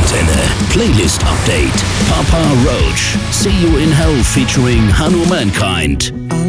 Antenne. Playlist Update. Papa Roach. See You in Hell featuring Hanu Mankind.